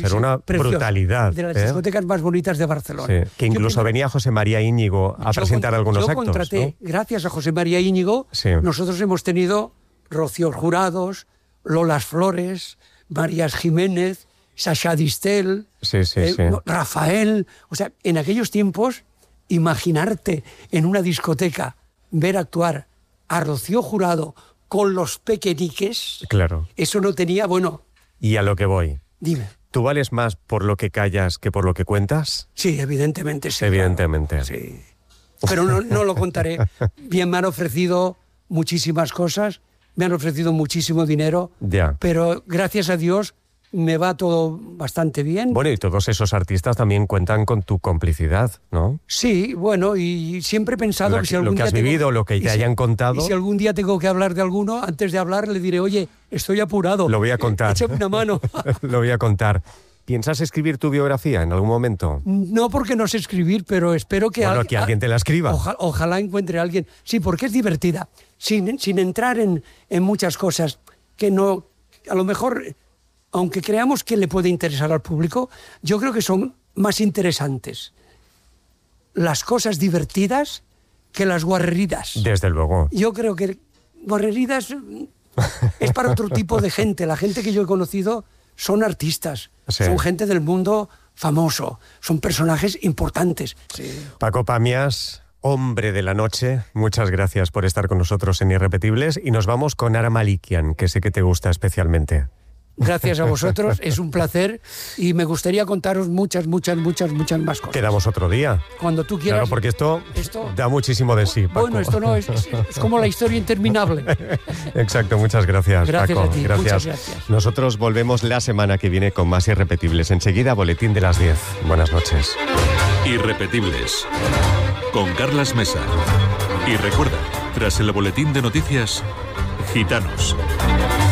Sí, era una brutalidad. De las discotecas más bonitas de Barcelona. Sí, que incluso venía José María Íñigo a presentar algunos actos. Yo contraté, ¿no? Gracias a José María Íñigo, nosotros hemos tenido Rocío Jurados, Lolas Flores, Marías Jiménez, Sasha Distel, Rafael. O sea, en aquellos tiempos, imaginarte en una discoteca ver actuar a Rocío Jurado con los Pequeñiques, claro, eso no tenía, bueno... Y a lo que voy. Dime. ¿Tú vales más por lo que callas que por lo que cuentas? Sí, evidentemente sí. Evidentemente. Claro, sí. Pero no lo contaré. Bien, me han ofrecido muchísimas cosas, me han ofrecido muchísimo dinero, pero gracias a Dios me va todo bastante bien. Bueno, y todos esos artistas también cuentan con tu complicidad, ¿no? Sí, bueno, y siempre he pensado que si algún día... Lo que has vivido, lo que te hayan contado... Y si algún día tengo que hablar de alguno, antes de hablar le diré, oye, estoy apurado. Lo voy a contar. Échame una mano. Lo voy a contar. ¿Piensas escribir tu biografía en algún momento? No, porque no sé escribir, pero espero que... Bueno, que alguien te la escriba. Ojalá encuentre a alguien. Sí, porque es divertida. Sin entrar en muchas cosas que no... A lo mejor... Aunque creamos que le puede interesar al público, yo creo que son más interesantes las cosas divertidas que las guarreridas. Desde luego. Yo creo que guarreridas es para otro tipo de gente. La gente que yo he conocido son artistas, son gente del mundo famoso, son personajes importantes. Sí. Paco Pamias, hombre de la noche, muchas gracias por estar con nosotros en Irrepetibles y nos vamos con Ara Malikian, que sé que te gusta especialmente. Gracias a vosotros, es un placer y me gustaría contaros muchas más cosas. Quedamos otro día. Cuando tú quieras. Claro, porque esto da muchísimo de sí, Paco. Bueno, esto no es como la historia interminable. Exacto, muchas gracias, gracias Paco. A ti, muchas gracias. Nosotros volvemos la semana que viene con más Irrepetibles. Enseguida, boletín de las 10. Buenas noches. Irrepetibles, con Carlas Mesa. Y recuerda, tras el boletín de noticias, Gitanos.